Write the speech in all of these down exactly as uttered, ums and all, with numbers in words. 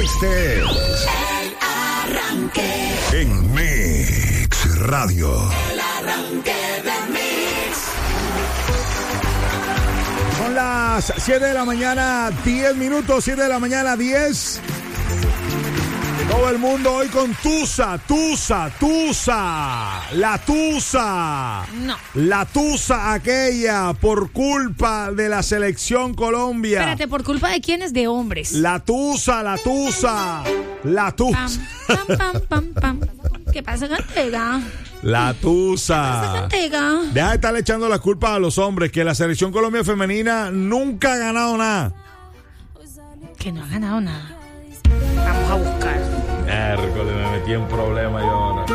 Este es El Arranque. en Mix Radio. El Arranque de Mix. Son las siete de la mañana, diez minutos, siete de la mañana, diez. Todo el mundo hoy con Tusa, Tusa, Tusa, la Tusa. No. La Tusa aquella por culpa de la selección Colombia. Espérate, ¿por culpa de quiénes? De hombres. La Tusa, la Tusa, la Tusa. Pam, pam, pam, pam, pam. ¿Qué pasa, Cantega? La ¿Qué pasa, Tusa. Cantega? Deja de estarle echando las culpas a los hombres, que la selección Colombia femenina nunca ha ganado nada. Que no ha ganado nada. Vamos a buscar. Miércoles, me metí en problemas yo ahora.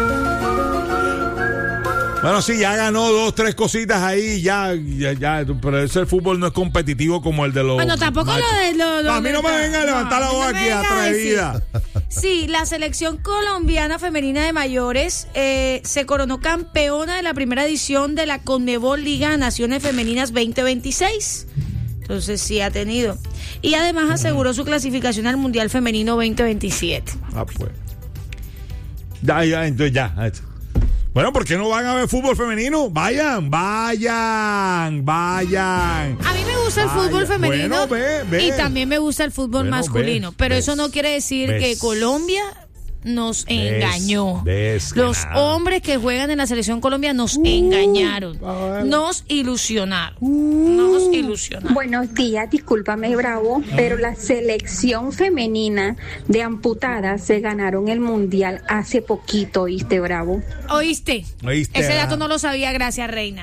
Bueno, sí, ya ganó dos, tres cositas ahí, ya, ya, ya, pero ese fútbol no es competitivo como el de los... Bueno, tampoco machos. lo de... Lo, lo No, a mí no me venga a levantar no, la voz no me aquí, venga a atrevida. decir. Sí, la selección colombiana femenina de mayores eh, se coronó campeona de la primera edición de la Conmebol Liga de Naciones Femeninas veinte veintiséis. Entonces sí ha tenido. Y además aseguró su clasificación al Mundial Femenino veinte veintisiete. Ah, pues. Ya, ya, entonces ya. Bueno, ¿por qué no van a ver fútbol femenino? Vayan, vayan, vayan. A mí me gusta el Vaya. fútbol femenino. Bueno, ve, ve. Y también me gusta el fútbol Bueno, masculino. ves, pero ves, eso no quiere decir ves. que Colombia nos engañó. ves que Los nada. hombres que juegan en la selección Colombia nos engañaron. bueno. Nos ilusionaron. Nos ilusionaron. Buenos días, discúlpame, Bravo, pero la selección femenina de amputadas se ganaron el mundial hace poquito, ¿oíste, Bravo? ¿Oíste? ¿Oíste? Ese dato no lo sabía, gracias, Reina.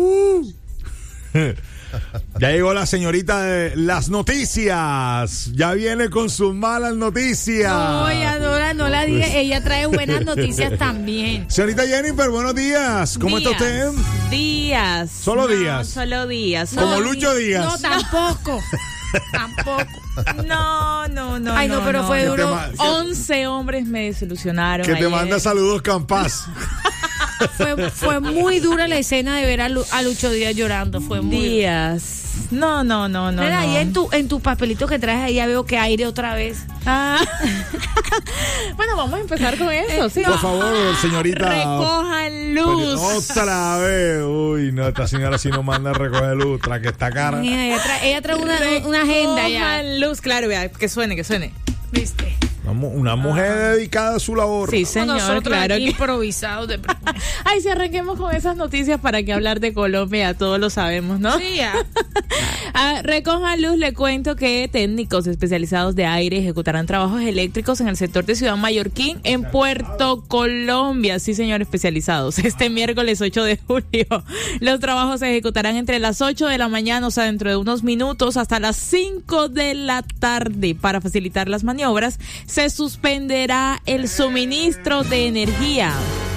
Ya llegó la señorita de las noticias. Ya viene con sus malas noticias. No, ella no, la- no la diga. Ella trae buenas noticias también. Señorita Jennifer, buenos días. ¿Cómo Días. está usted? Días. Solo No, días. Solo días. Como No, Lucho Díaz. No, tampoco. Tampoco. No, no, no. Ay, no, pero fue ¿Qué duro. te ma- once hombres me desilusionaron. Que te ayer. manda saludos, Campas. Fue, fue muy dura la escena de ver a, Lu- a Lucho Díaz llorando. Fue muy dura. Días. No, no, no, no. Mira, no. ahí en tu, en tu papelito que traes ahí ya veo que aire otra vez. Ah. Bueno, vamos a empezar con eso, sí. Por favor, señorita. Recojan luz. Otra vez. Uy, no, esta señora sí no manda a recoger luz, tras que está cara. Mira, ella trae, ella trae una, una agenda ya. Recojan luz, claro, vea, que suene, que suene. ¿Viste? Una, mu- una mujer dedicada a su labor. Sí, señor, Nosotros claro aquí que... improvisados de primera. Ay, si arranquemos con esas noticias para que hablar de Colombia, todos lo sabemos, ¿no? Sí, ya. A Recojan Luz le cuento que técnicos especializados de aire ejecutarán trabajos eléctricos en el sector de Ciudad Mallorquín en Puerto Colombia. Sí, señor, especializados. Este miércoles ocho de julio. Los trabajos se ejecutarán entre las ocho de la mañana, o sea, dentro de unos minutos, hasta las cinco de la tarde. Para facilitar las maniobras, se suspenderá el suministro de energía.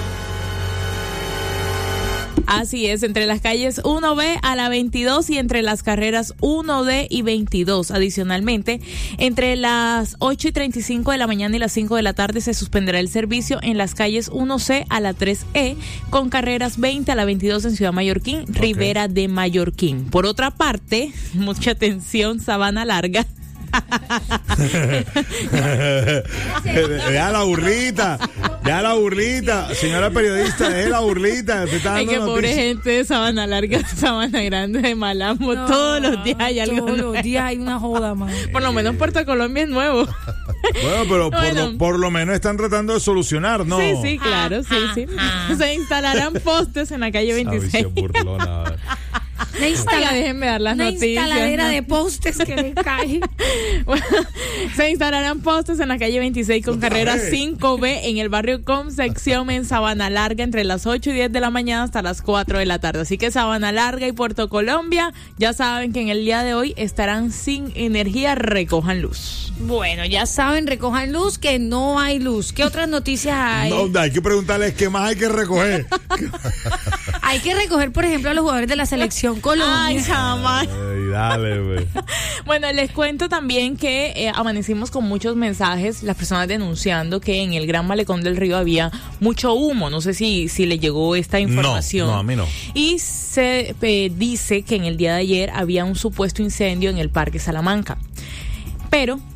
Así es, entre las calles uno B a la veintidós y entre las carreras uno D y veintidós. Adicionalmente, entre las ocho y treinta y cinco de la mañana y las cinco de la tarde se suspenderá el servicio en las calles uno C a la tres E con carreras veinte a la veintidós en Ciudad Mallorquín, Ribera de Mallorquín. Por otra parte, mucha atención, Sabana Larga. Ya la burrita, ya la burrita, señora periodista, es la burrita. Te está Ay, dando qué pobre noticias. gente de Sabana Larga, Sabana Grande, de Malambo. No, todos los días hay algo Todos nuevo. los días hay una joda, man. Por lo menos Puerto Colombia es nuevo. Bueno, pero por, Bueno. lo, por lo menos están tratando de solucionar, ¿no? Sí, sí, claro, sí, sí. Se instalarán postes en la calle Ay, veintiséis. se burlona. Una, instala- Oiga, déjenme dar las una noticias. instaladera ¿no? de postes que le cae. Bueno, se instalarán postes en la calle veintiséis con Otra carrera vez. cinco B en el barrio Concepción, en Sabana Larga, entre las ocho y diez de la mañana hasta las cuatro de la tarde. Así que Sabana Larga y Puerto Colombia ya saben que en el día de hoy estarán sin energía. Recojan luz. Bueno, ya saben, recojan luz, que no hay luz. ¿Qué otras noticias hay? No, hay que preguntarles qué más hay que recoger. Hay que recoger, por ejemplo, a los jugadores de la selección Colombia. Ay, jamás. Ay, dale, güey. Bueno, les cuento también que eh, amanecimos con muchos mensajes, las personas denunciando que en el Gran Malecón del Río había mucho humo. No sé si, si le llegó esta información. No, no, a mí no. Y se eh, dice que en el día de ayer había un supuesto incendio en el Parque Salamanca. Pero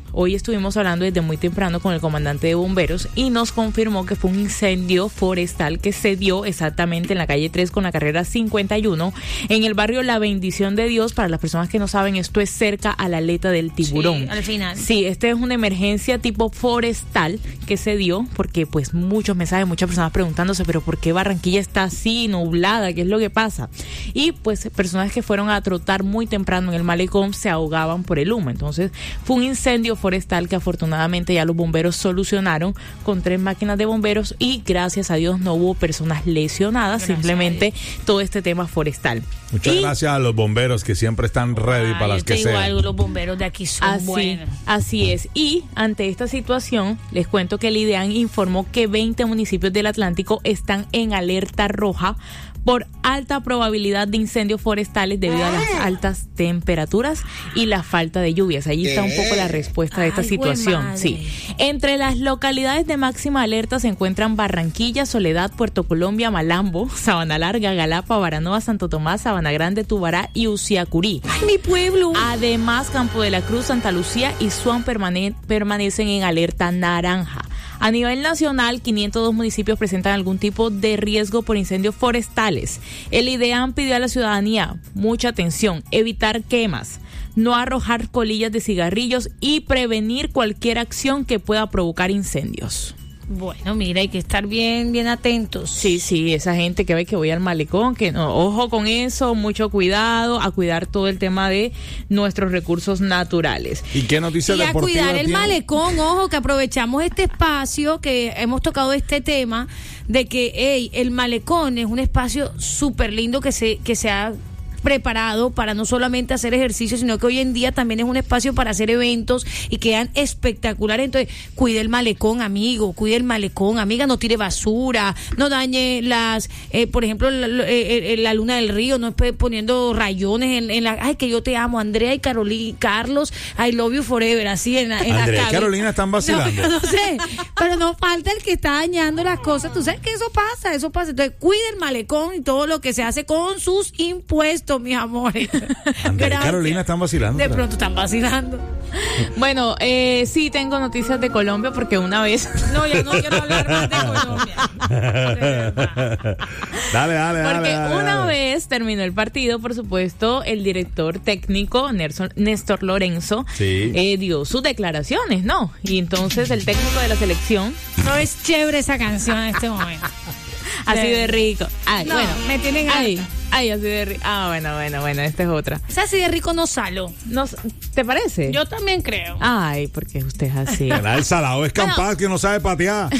hoy estuvimos hablando desde muy temprano con el comandante de bomberos y nos confirmó que fue un incendio forestal que se dio exactamente en la calle tres con la carrera cincuenta y uno en el barrio La Bendición de Dios. Para las personas que no saben, esto es cerca a la aleta del Tiburón. Sí, al final. Sí, este es una emergencia tipo forestal que se dio porque pues muchos mensajes, muchas personas preguntándose, pero ¿por qué Barranquilla está así, nublada? ¿Qué es lo que pasa? Y pues personas que fueron a trotar muy temprano en el malecón se ahogaban por el humo. Entonces fue un incendio forestal que afortunadamente ya los bomberos solucionaron con tres máquinas de bomberos y gracias a Dios no hubo personas lesionadas, gracias, simplemente todo este tema forestal. Muchas y, gracias a los bomberos que siempre están ready ay, para las que sean. sean. Los bomberos de aquí son así, buenos. Así es. Y ante esta situación, les cuento que el IDEAN informó que veinte municipios del Atlántico están en alerta roja por alta probabilidad de incendios forestales debido a las altas temperaturas y la falta de lluvias. Allí está un poco la respuesta de esta Ay, situación. madre. Sí. Entre las localidades de máxima alerta se encuentran Barranquilla, Soledad, Puerto Colombia, Malambo, Sabana Larga, Galapa, Baranoa, Santo Tomás, Sabana Grande, Tubará y Uciacurí. ¡Ay, mi pueblo! Además, Campo de la Cruz, Santa Lucía y Suan permane- permanecen en alerta naranja. A nivel nacional, quinientos dos municipios presentan algún tipo de riesgo por incendios forestales. El IDEAN pidió a la ciudadanía mucha atención, evitar quemas, no arrojar colillas de cigarrillos y prevenir cualquier acción que pueda provocar incendios. Bueno, mira, hay que estar bien, bien atentos. Sí, sí, esa gente que ve que voy al malecón, que no, ojo con eso, mucho cuidado, a cuidar todo el tema de nuestros recursos naturales. ¿Y qué noticias Y a deportivas cuidar el tiene? malecón, ojo, que aprovechamos este espacio, que hemos tocado este tema, de que, hey, el malecón es un espacio súper lindo que se, que se ha preparado para no solamente hacer ejercicio, sino que hoy en día también es un espacio para hacer eventos y quedan espectaculares. Entonces, cuide el malecón, amigo, cuide el malecón, amiga, no tire basura, no dañe las, eh, por ejemplo, la, la, eh, la luna del río, no esté poniendo rayones en, en la, ay, que yo te amo, Andrea y Carolina, Carlos, I love you forever, así en la, en la Andrea y cabeza. Carolina están vacilando. No, no sé, pero no falta el que está dañando las cosas. Tú sabes que eso pasa, eso pasa. Entonces, cuide el malecón y todo lo que se hace con sus impuestos, mis amores. Andrea y Gracias. Carolina están vacilando. De claro. pronto están vacilando. Bueno, eh, sí tengo noticias de Colombia porque una vez... No, yo no quiero hablar más de Colombia. De verdad. Dale, dale, dale. Porque dale, una dale. vez terminó el partido, por supuesto, el director técnico, Nelson, Néstor Lorenzo, Sí. eh, dio sus declaraciones, ¿no? Y entonces el técnico de la selección, No es chévere esa canción en este momento. así de rico. Ay, No, bueno, me tienen ay, harta. ay, así de rico. Ah, bueno, bueno, bueno, esta es otra. O sea, así de rico no salo. No, ¿te parece? Yo también creo. Ay, porque usted es así. Era el salado es Campas que no sabe patear.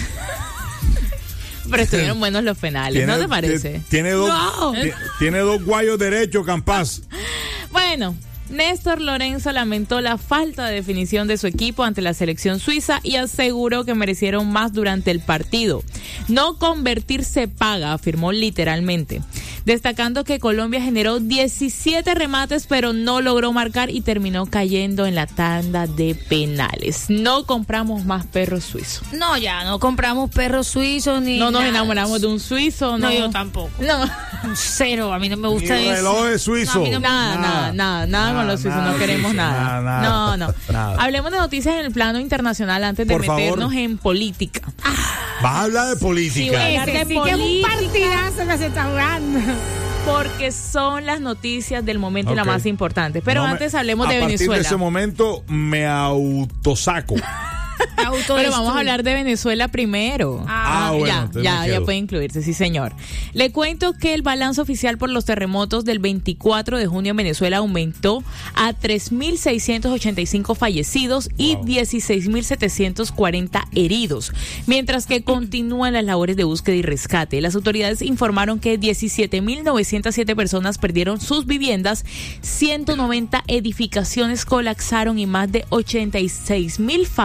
Pero estuvieron buenos los penales, ¿no te parece? ti- Tiene dos, No. ti- tiene dos guayos derechos, Campas. Bueno, Néstor Lorenzo lamentó la falta de definición de su equipo ante la selección suiza y aseguró que merecieron más durante el partido. No convertirse paga, afirmó literalmente, destacando que Colombia generó diecisiete remates pero no logró marcar y terminó cayendo en la tanda de penales. No compramos más perros suizos. No, ya, no compramos perros suizos ni. No nos nada. enamoramos de un suizo, no. No, yo tampoco. No. Cero, a mí no me Y gusta eso. relojes suizos. No, a mí no me- Nada, nada, nada, nada con los suizos, nada no queremos suizo, nada. nada, nada, No, no. nada. Hablemos de noticias en el plano internacional antes de Por favor. meternos en política. Vas a hablar de política. Sí, voy a hablar Ese de sí que es un política. partidazo que se está jugando. Porque son las noticias del momento y Ok. la más importante. Pero No me- antes hablemos de A partir Venezuela. de ese momento me autosaco. Pero vamos a hablar de Venezuela primero. Ah, bueno, ya, entonces ya, me ya quedo. puede incluirse, sí señor. Le cuento que el balance oficial por los terremotos del veinticuatro de junio en Venezuela aumentó a tres mil seiscientos ochenta y cinco fallecidos y Wow. dieciséis mil setecientos cuarenta heridos, mientras que continúan las labores de búsqueda y rescate. Las autoridades informaron que diecisiete mil novecientas siete personas perdieron sus viviendas, ciento noventa edificaciones colapsaron y más de ochenta y seis mil familias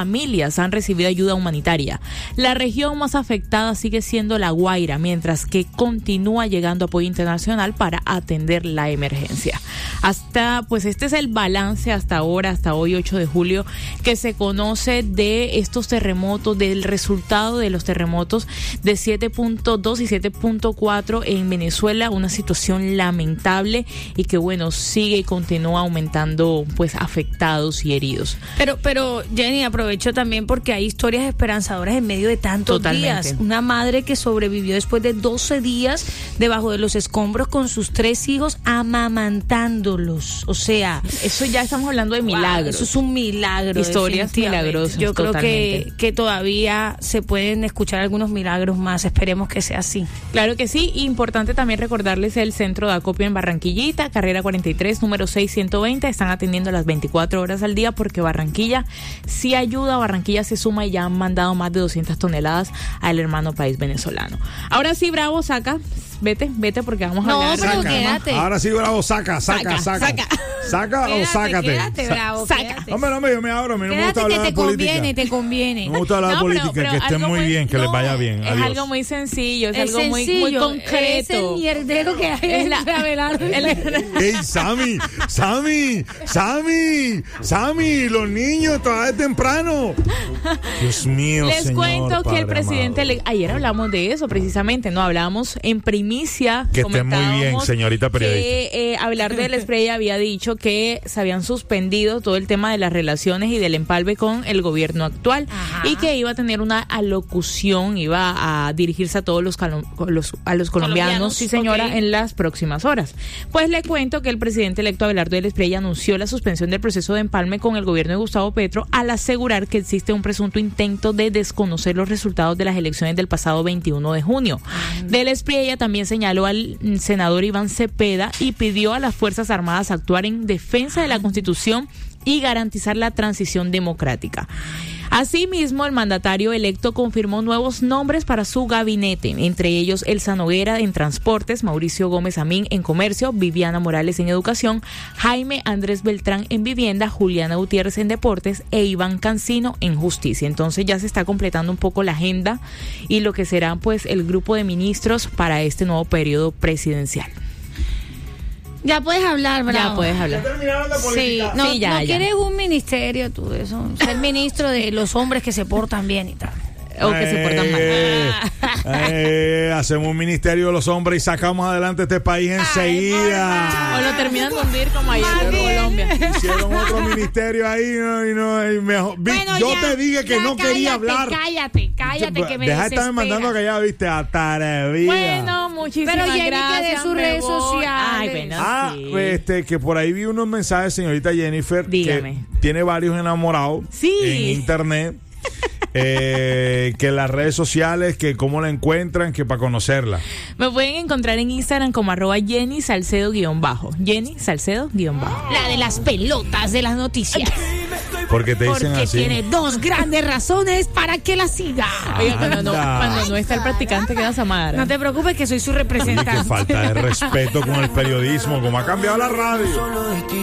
días han recibido ayuda humanitaria. La región más afectada sigue siendo La Guaira, mientras que continúa llegando apoyo internacional para atender la emergencia. Hasta, pues este es el balance hasta ahora, hasta hoy ocho de julio, que se conoce de estos terremotos, del resultado de los terremotos de siete punto dos y siete punto cuatro en Venezuela, una situación lamentable y que bueno, sigue y continúa aumentando pues afectados y heridos. Pero, pero Jenny, aprovecho también porque hay historias esperanzadoras en medio de tantos Totalmente. días. Una madre que sobrevivió después de doce días debajo de los escombros con sus tres hijos amamantándolos. O sea, eso ya estamos hablando de milagros. Wow, eso es un milagro. Historias milagrosas. Yo creo totalmente. que, que todavía se pueden escuchar algunos milagros más. Esperemos que sea así. Claro que sí. Importante también recordarles el centro de acopio en Barranquillita, carrera cuarenta y tres, número seis ciento veinte. Están atendiendo las veinticuatro horas al día porque Barranquilla sí ayuda. Barranquilla se suma y ya han mandado más de doscientas toneladas al hermano país venezolano. Ahora sí, Bravo, saca. Vete, vete porque vamos a No, hablar. pero Saca. quédate. Ahora sí, Bravo, saca, saca, Saca, saca. saca. ¿Saca o Quédate, sácate? quédate, Sa- Bravo, saca. quédate. Hombre, hombre, yo me abro, a mí no me gusta Quédate que hablar te de política. conviene, te conviene. No me gusta hablar de No, pero- política, pero que estén algo muy muy- bien, que les no, vaya bien. Es Adiós. algo muy sencillo, es, Es algo muy, muy sencillo, concreto. Es el mierdero que hay Es en la- la Abelardo. ¡Ey, Sammy! ¡Sammy! ¡Sammy! ¡Sammy! ¡Los niños todavía es temprano! Dios mío, Les señor, cuento que el Padre presidente, amado. le- ayer hablamos de eso precisamente, no hablábamos en primicia. Que esté muy bien, comentábamos señorita periodista. Que eh, Abelardo del Espriella había dicho que se habían suspendido todo el tema de las relaciones y del empalme con el gobierno actual. Ajá. Y que iba a tener una alocución, iba a dirigirse a todos los, calo- los- a los colombianos, Colombianos, sí señora, ok. en las próximas horas. Pues le cuento que el presidente electo Abelardo del Espriella anunció la suspensión del proceso de empalme con el gobierno de Gustavo Petro al asegurar que existe un presunto intento de desconocer los resultados de las elecciones del pasado veintiuno de junio. Del Espriella también señaló al mm, senador Iván Cepeda y pidió a las Fuerzas Armadas actuar en defensa de la Constitución y garantizar la transición democrática. Asimismo, el mandatario electo confirmó nuevos nombres para su gabinete, entre ellos Elsa Noguera en Transportes, Mauricio Gómez Amín en Comercio, Viviana Morales en Educación, Jaime Andrés Beltrán en Vivienda, Juliana Gutiérrez en Deportes e Iván Cancino en Justicia. Entonces ya se está completando un poco la agenda y lo que será pues el grupo de ministros para este nuevo periodo presidencial. Ya puedes hablar, Bravo. Ya puedes hablar. ¿Terminaron la Sí, política? no, Sí, ya, no ya. quieres un ministerio tú, eso, ser ministro de los hombres que se portan bien y tal. O que se portan mal. Eh, eh, hacemos un ministerio de los hombres y sacamos adelante este país enseguida. O lo terminan de hundir como ayer en Colombia. Hicieron otro ministerio ahí no, y no, y mejor. Vi- Bueno, yo ya, te dije que ya no quería cállate, hablar. Cállate, cállate, que me Deja de estarme desespera. mandando callado, viste, atrevida. Bueno, muchísimas Pero Jenny, que gracias. dé sus me redes voy. sociales. Ay, bueno, Ah, sí. este, que por ahí vi unos mensajes, señorita Jennifer, Dígame. que tiene varios enamorados Sí. en internet, eh, que las redes sociales, que cómo la encuentran, que para conocerla. Me pueden encontrar en Instagram como arroba Jenny Salcedo guión bajo. Jenny Salcedo guión bajo. La de las pelotas de las noticias. Porque te dicen Porque así. tiene dos grandes razones para que la siga. Oiga, cuando no, Anda. cuando no está el practicante queda Samara. No te preocupes que soy su Oye, representante. qué falta de respeto con el periodismo, como ha cambiado la radio.